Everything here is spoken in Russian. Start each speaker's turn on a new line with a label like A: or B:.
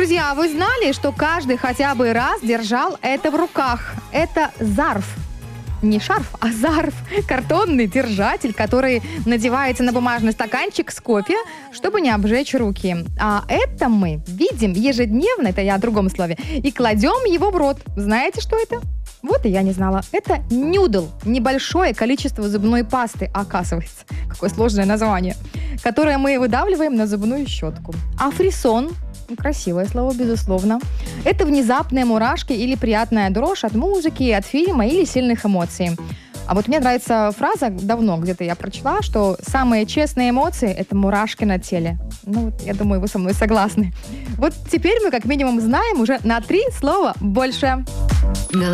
A: Друзья, вы знали, что каждый хотя бы раз держал это в руках? Это зарф. Не шарф, а зарф. Картонный держатель, который надевается на бумажный стаканчик с кофе, чтобы не обжечь руки. А это мы видим ежедневно, это я о другом слове, и кладем его в рот. Знаете, что это? Вот и я не знала. Это нюдл. Небольшое количество зубной пасты, оказывается. Какое сложное название. Которое мы выдавливаем на зубную щетку. А фрисон, красивое слово, безусловно, это внезапные мурашки или приятная дрожь от музыки, от фильма или сильных эмоций. А вот мне нравится фраза, давно где-то я прочла, что самые честные эмоции – это мурашки на теле. Ну, вот, я думаю, вы со мной согласны. Вот теперь мы как минимум знаем уже на 3 слова больше.